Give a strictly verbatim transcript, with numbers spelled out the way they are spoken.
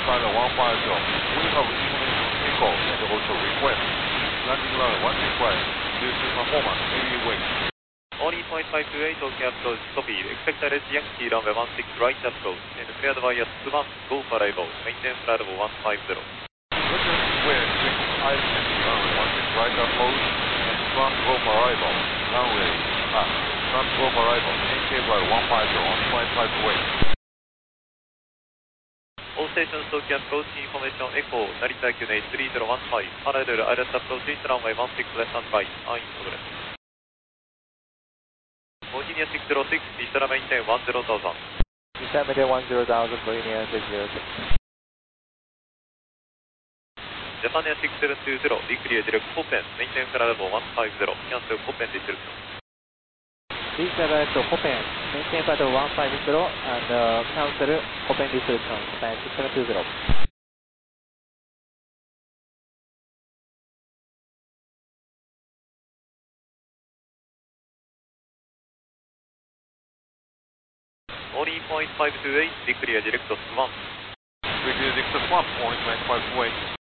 Pilot one five zero. We have information echo and also request. Landing runway one six right. Due to performance, heavy weight. Only point five two eight, OK approach, copy. Expect direct Yankee runway one six right approach. And cleared via Swan, go for arrival. Maintain flight level one five zero. Roger, square, swing, island Yankee runway one six right approach. And Swan, go for arrival. Runway, ah, Swan, go for arrival. N K flight one five zero, only point five two eight. All stations, OK approach, information echo, Narita Q N A three zero one five. Parallel island approach, runway one six left and right. Fine progress. Virginia six zero six, Vistara maintain one zero thousand. Vistara maintain one zero thousand, Virginia six zero six. Japan Air six seven two zero, declear direct Hopen, maintain flight level one five zero, cancel Hopen destruction. Vistara to Hopen, maintain flight level one five zero and uh, cancel Hopen destruction, Japan six seven two zero. Only point five two eight, declear direct Swan. Declear direct Swan, only point five two eight.